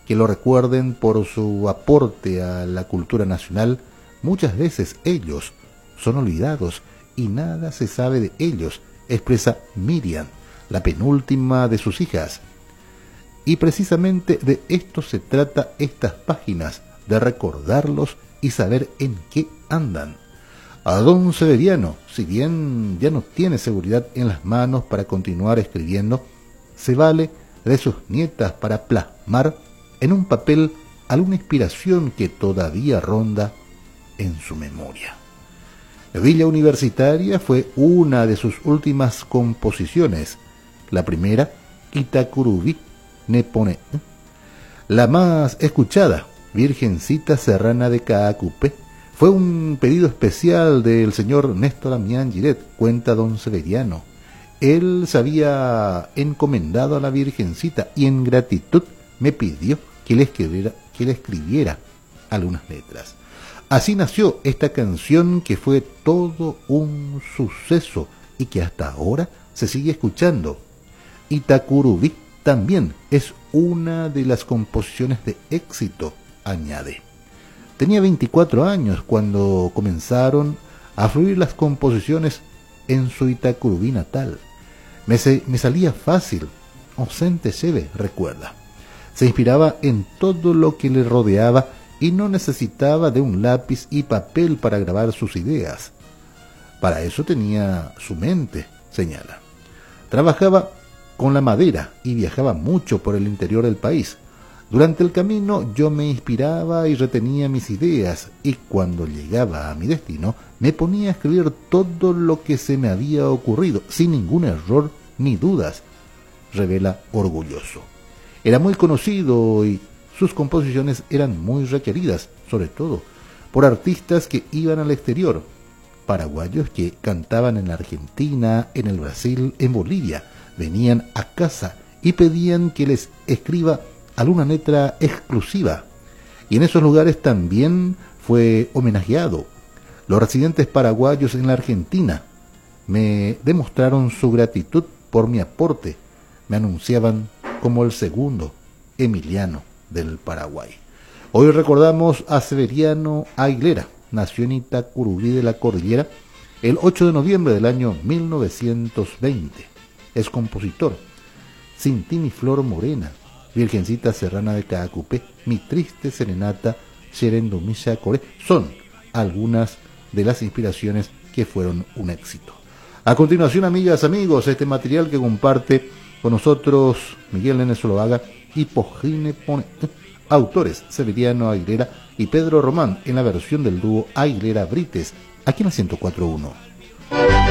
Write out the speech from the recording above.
que lo recuerden por su aporte a la cultura nacional, muchas veces ellos son olvidados y nada se sabe de ellos, expresa Miriam, la penúltima de sus hijas. Y precisamente de esto se trata estas páginas, de recordarlos y saber en qué andan. A don Severiano, si bien ya no tiene seguridad en las manos para continuar escribiendo, se vale de sus nietas para plasmar en un papel alguna inspiración que todavía ronda en su memoria. Villa Universitaria fue una de sus últimas composiciones. La primera, Itacurubi Nepone. La más escuchada, Virgencita Serrana de Caacupé, fue un pedido especial del señor Néstor Damián Giret, cuenta don Severiano. Él se había encomendado a la Virgencita y en gratitud me pidió que le escribiera algunas letras. Así nació esta canción que fue todo un suceso y que hasta ahora se sigue escuchando. Itacurubi también es una de las composiciones de éxito, añade. Tenía 24 años cuando comenzaron a fluir las composiciones en su Itacurubi natal. Me salía fácil, ausente se ve, recuerda. Se inspiraba en todo lo que le rodeaba y no necesitaba de un lápiz y papel para grabar sus ideas. Para eso tenía su mente, señala. Trabajaba con la madera y viajaba mucho por el interior del país. Durante el camino yo me inspiraba y retenía mis ideas y cuando llegaba a mi destino me ponía a escribir todo lo que se me había ocurrido, sin ningún error ni dudas, revela orgulloso. Era muy conocido y sus composiciones eran muy requeridas, sobre todo por artistas que iban al exterior, paraguayos que cantaban en la Argentina, en el Brasil, en Bolivia, venían a casa y pedían que les escriba alguna letra exclusiva. Y en esos lugares también fue homenajeado. Los residentes paraguayos en la Argentina me demostraron su gratitud por mi aporte. Me anunciaban como el segundo Emiliano del Paraguay. Hoy recordamos a Severiano Aguilera. Nació en Itacurubi de la Cordillera el 8 de noviembre del año 1920. Es compositor. Sin ti mi flor morena, Virgencita Serrana de Caacupé, Mi triste serenata, Serendumilla Coré, son algunas de las inspiraciones que fueron un éxito. A continuación, amigas, amigos, este material que comparte con nosotros Miguel Nene Zuluaga y Pojine Pone, autores Severiano Aguilera y Pedro Román en la versión del dúo Aguilera Brites, aquí en la 104.1.